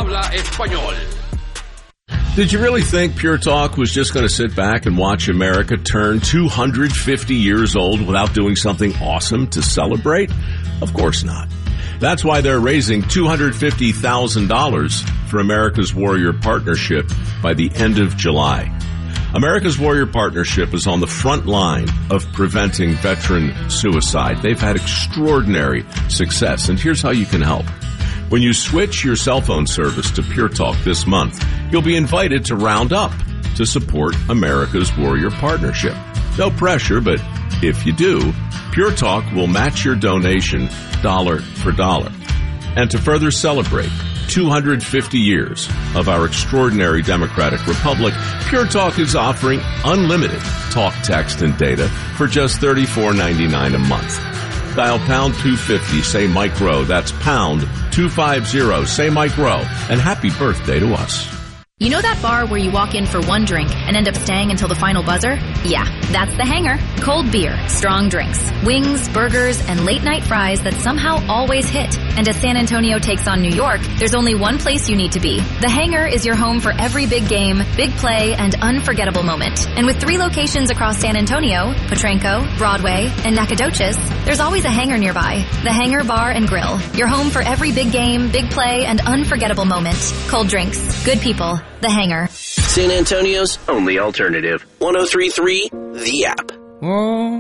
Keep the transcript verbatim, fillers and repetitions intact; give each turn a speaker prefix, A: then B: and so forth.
A: habla español.
B: Did you really think Pure Talk was just going to sit back and watch America turn two hundred fifty years old without doing something awesome to celebrate? Of course not. That's why they're raising two hundred fifty thousand dollars for America's Warrior Partnership by the end of July. America's Warrior Partnership is on the front line of preventing veteran suicide. They've had extraordinary success, and here's how you can help. When you switch your cell phone service to Pure Talk this month, you'll be invited to round up to support America's Warrior Partnership. No pressure, but if you do, Pure Talk will match your donation dollar for dollar. And to further celebrate two hundred fifty years of our extraordinary democratic republic, Pure Talk is offering unlimited talk, text, and data for just thirty-four ninety-nine a month. Dial pound two fifty, say Mike Rowe. That's pound two fifty, say Mike Rowe. And happy birthday to us.
C: You know that bar where you walk in for one drink and end up staying until the final buzzer? Yeah, that's the Hangar. Cold beer, strong drinks, wings, burgers, and late-night fries that somehow always hit. And as San Antonio takes on New York, there's only one place you need to be. The Hangar is your home for every big game, big play, and unforgettable moment. And with three locations across San Antonio, Potranco, Broadway, and Nacogdoches, there's always a Hangar nearby. The Hangar Bar and Grill, your home for every big game, big play, and unforgettable moment. Cold drinks, good people. The Hangar.
D: San Antonio's only alternative. one oh three point three The App.